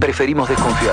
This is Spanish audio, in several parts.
preferimos desconfiar.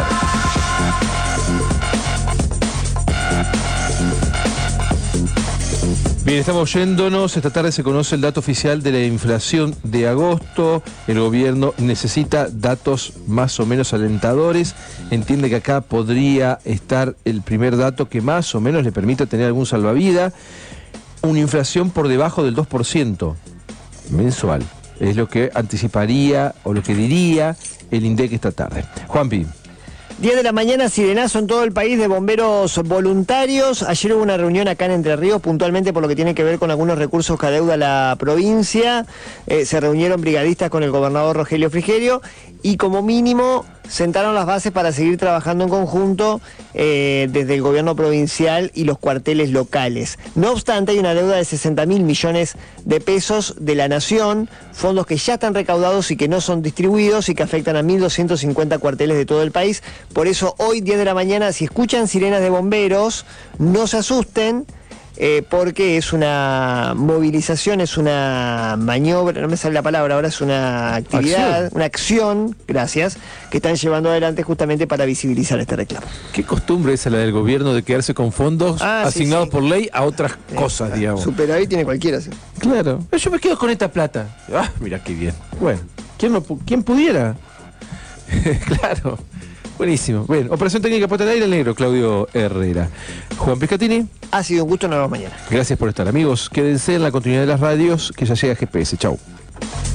Bien, estamos yéndonos. Esta tarde se conoce el dato oficial de la inflación de agosto. El gobierno necesita datos más o menos alentadores. Entiende que acá podría estar el primer dato que más o menos le permita tener algún salvavidas. Una inflación por debajo del 2% mensual. Es lo que anticiparía o lo que diría el INDEC esta tarde. Juanpi. 10 de la mañana, sirenazo en todo el país de bomberos voluntarios. Ayer hubo una reunión acá en Entre Ríos, puntualmente por lo que tiene que ver con algunos recursos que adeuda la provincia. Se reunieron brigadistas con el gobernador Rogelio Frigerio y como mínimo sentaron las bases para seguir trabajando en conjunto desde el gobierno provincial y los cuarteles locales. No obstante, hay una deuda de 60.000 millones de pesos de la Nación, fondos que ya están recaudados y que no son distribuidos y que afectan a 1.250 cuarteles de todo el país. Por eso hoy, 10 de la mañana, si escuchan sirenas de bomberos, no se asusten, porque es una movilización, es una maniobra, no me sale la palabra ahora, es una actividad, una acción, gracias, que están llevando adelante justamente para visibilizar este reclamo. ¿Qué costumbre es la del gobierno de quedarse con fondos asignados por ley a otras cosas, digamos? Superávit tiene cualquiera, sí. Claro. Yo me quedo con esta plata. Ah, mira qué bien. Bueno, ¿quién pudiera? Claro. Buenísimo. Bueno, operación técnica Puerta al Aire, el negro Claudio Herrera. Juan Pescatini. Ha sido un gusto, nos vemos mañana. Gracias por estar, amigos. Quédense en la continuidad de las radios, que ya llega GPS. Chau.